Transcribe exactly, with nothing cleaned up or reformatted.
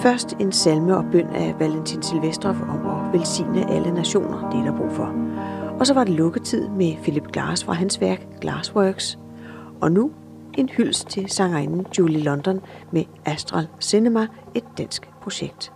Først en salme og bøn af Valentin Silvestrov om at velsigne alle nationer, det er der brug for. Og så var det lukketid med Philip Glass fra hans værk Glassworks. Og nu en hyldest til sangerinden Julie London med Astral Cinema, et dansk projekt.